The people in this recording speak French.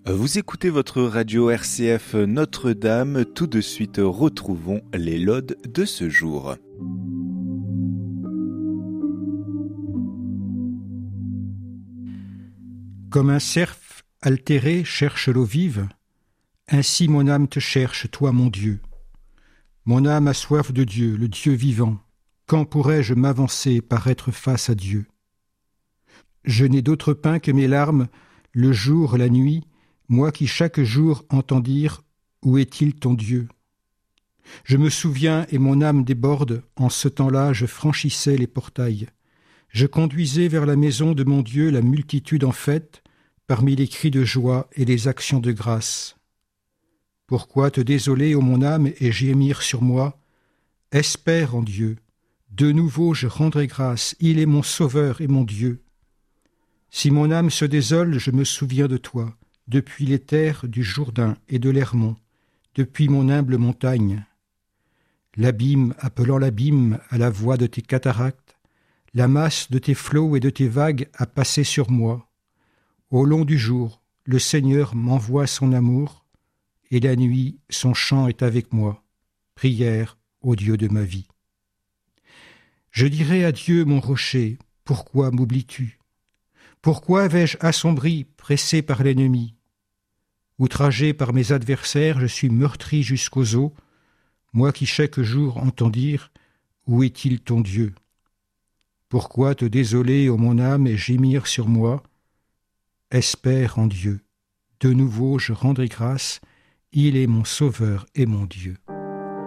Vous écoutez votre radio RCF Notre-Dame. Tout de suite, retrouvons les laudes de ce jour. Comme un cerf altéré cherche l'eau vive, ainsi mon âme te cherche, toi mon Dieu. Mon âme a soif de Dieu, le Dieu vivant. Quand pourrais-je m'avancer, paraître face à Dieu? Je n'ai d'autre pain que mes larmes, le jour, la nuit, moi qui chaque jour entends dire « Où est-il ton Dieu ?» Je me souviens et mon âme déborde, en ce temps-là je franchissais les portails. Je conduisais vers la maison de mon Dieu la multitude en fête, parmi les cris de joie et les actions de grâce. Pourquoi te désoler, ô mon âme, et gémir sur moi? Espère en Dieu. De nouveau je rendrai grâce, il est mon Sauveur et mon Dieu. Si mon âme se désole, je me souviens de toi, depuis les terres du Jourdain et de l'Hermon, depuis mon humble montagne. L'abîme appelant l'abîme à la voix de tes cataractes, la masse de tes flots et de tes vagues a passé sur moi. Au long du jour, le Seigneur m'envoie son amour, et la nuit, son chant est avec moi. Prière au Dieu de ma vie. Je dirai à Dieu, mon rocher, pourquoi m'oublies-tu? Pourquoi vais-je assombri, pressé par l'ennemi? Outragé par mes adversaires, je suis meurtri jusqu'aux os, moi qui chaque jour entends dire « Où est-il ton Dieu ?» Pourquoi te désoler, ô mon âme, et gémir sur moi? Espère en Dieu. De nouveau je rendrai grâce, il est mon Sauveur et mon Dieu.